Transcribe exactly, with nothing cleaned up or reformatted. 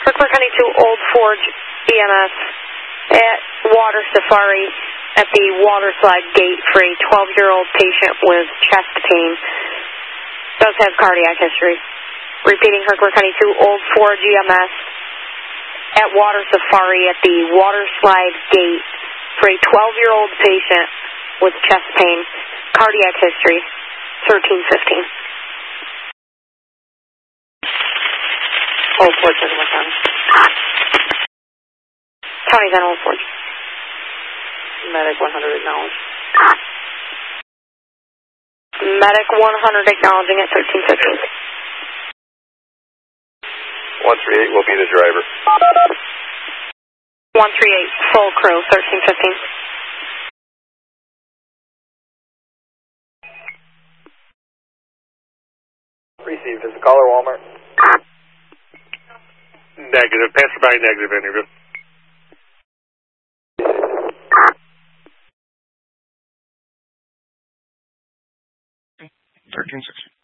Kirkland County two Old Forge E M S at Water Safari at the water slide gate for a twelve-year-old patient with chest pain. Does have cardiac history. Repeating, Kirkland County two Old Forge E M S at Water Safari at the water slide gate for a twelve-year-old patient with chest pain, cardiac history, thirteen fifteen. Old Forge, Kirkland County. County's on Old Forge. Medic one hundred acknowledged. Medic one hundred acknowledging at thirteen fifteen. one three eight will be the driver. one three eight, full crew, thirteen fifteen. Received. Is the caller Walmart? Negative. Passerby negative interview. thirteen sixteen.